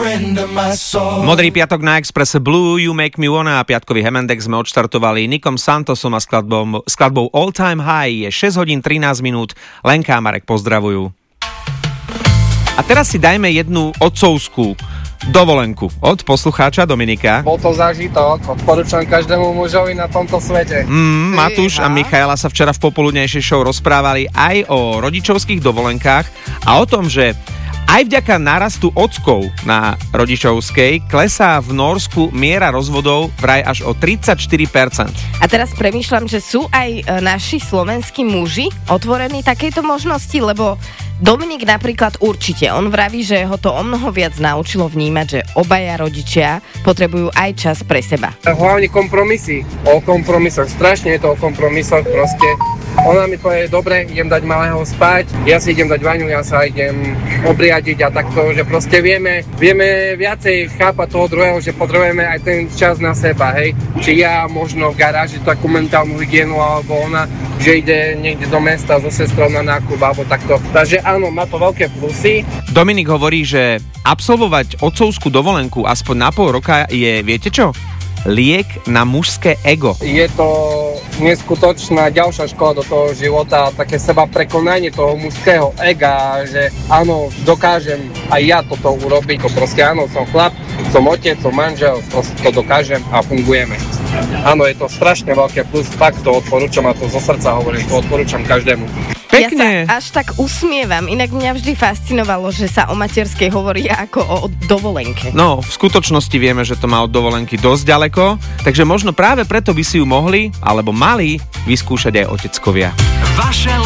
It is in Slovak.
Modrý piatok na Expresse Blue, You Make Me Wanna a piatkový Hemendex sme odštartovali Nikom Santosom a skladbou All Time High. Je 6 hodín 13 minút. Lenka a Marek pozdravujú. A teraz si dajme jednu otcovskú dovolenku od poslucháča Dominika. Bol to zážitok, odporúčam každému mužovi na tomto svete. Matúš a Michaela sa včera v popoludnejšej show rozprávali aj o rodičovských dovolenkách a o tom, že aj vďaka nárastu ockov na rodičovskej klesá v Nórsku miera rozvodov vraj až o 34%. A teraz premýšľam, že sú aj naši slovenskí muži otvorení takejto možnosti, lebo Dominik napríklad určite. On vraví, že ho to omnoho viac naučilo vnímať, že obaja rodičia potrebujú aj čas pre seba. Hlavne kompromisy. O kompromisoch. Strašne je to o kompromisoch proste. Ona mi povie, dobre, idem dať malého spať, ja si idem dať vaňu, ja sa idem obriadiť a takto, že proste vieme viacej chápať toho druhého, že potrebujeme aj ten čas na seba, hej. Či ja možno v garáži takú mentálnu hygienu, alebo ona, že ide niekde do mesta so sestrou na nákup, alebo takto. Takže áno, má to veľké plusy. Dominik hovorí, že absolvovať otcovskú dovolenku aspoň na pol roka je, viete čo? Liek na mužské ego. Je to neskutočná ďalšia škola do toho života, také seba prekonanie toho mužského ega, že áno, dokážem aj ja toto urobiť, to proste áno, som chlap, som otec, som manžel, proste to dokážem a fungujeme. Áno, je to strašne veľké plus, fakt to odporúčam a to zo srdca hovorím, to odporúčam každému. Pekne. Ja sa až tak usmievam, inak mňa vždy fascinovalo, že sa o materskej hovorí ako o dovolenke. No, v skutočnosti vieme, že to má od dovolenky dosť ďaleko, takže možno práve preto by si ju mohli, alebo mali vyskúšať aj oteckovia. Vaše